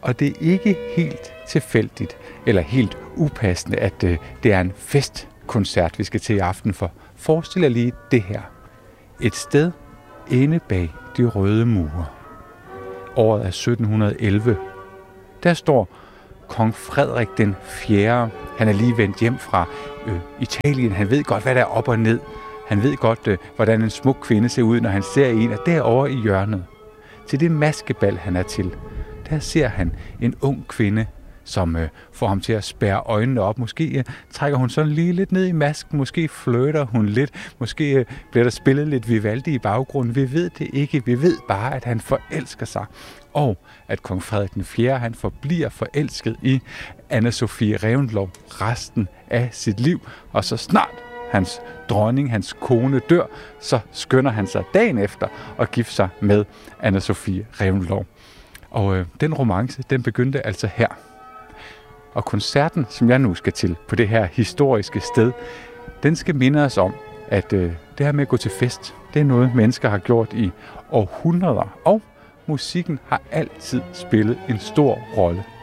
Og det er ikke helt tilfældigt eller helt upassende, at det er en festkoncert, vi skal til i aften. For forestil jer lige det her. Et sted inde bag de røde mure. Året er 1711. Der står kong Frederik den 4. Han er lige vendt hjem fra Italien. Han ved godt, hvad der er op og ned. Han ved godt, hvordan en smuk kvinde ser ud, når han ser en, og derovre i hjørnet. Til det maskebal, han er til, der ser han en ung kvinde, som får ham til at spærre øjnene op. Måske trækker hun sådan lige lidt ned i masken, måske flirter hun lidt, måske bliver der spillet lidt Vivaldi i baggrunden. Vi ved det ikke. Vi ved bare, at han forelsker sig. Og at kong Frederik den 4. han forbliver forelsket i Anne-Sophie Reventlow resten af sit liv. Og så snart hans dronning, hans kone dør, så skynder han sig dagen efter at gifte sig med Anne-Sophie Reventlow. Og den romance, den begyndte altså her. Og koncerten, som jeg nu skal til på det her historiske sted, den skal minde os om, at det her med at gå til fest, det er noget, mennesker har gjort i århundreder. Og musikken har altid spillet en stor rolle